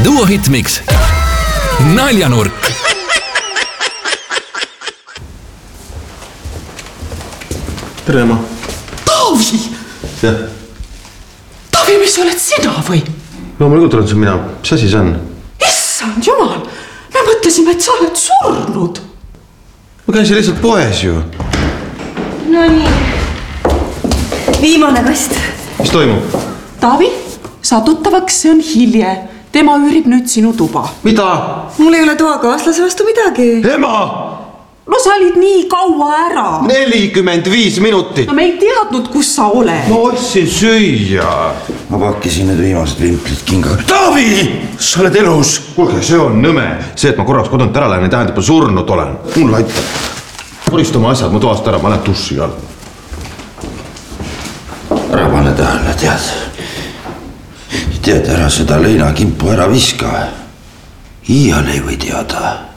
Duo Hitmix. Naljanurk. Tere, ema. Taavi! Jah. Taavi, mis oled sina või? Loomulikult olen see mina. Mis asi see on? Issand jumal! Me mõtlesime, et sa oled surnud. Ma käin siin lihtsalt poes ju. No nii. Viimane kast. Mis toimub? Taavi, saa tuttavaks, see on Hilje. Tema üürib nüüd sinu tuba. Mida? Mul ei ole toakaaslase vastu midagi. Ema! No sa olid nii kaua ära. 45 minutit. No me ei teadnud, kus sa oled. Ma ostsin süüa. Ma pakkisin need viimased vimplit kinga. Taavi! Sa oled elus! Kuulge, see on nõme. See, et ma korraks kodunt ära lähen, ei tähendab, et ma surnud olen. Mul aitab. Purista oma asjad mu toast ära, ma lähen tussi all. Ära pane tähele, tead. Tead, ära seda leinakimpu ära viska. Iial ei või teada.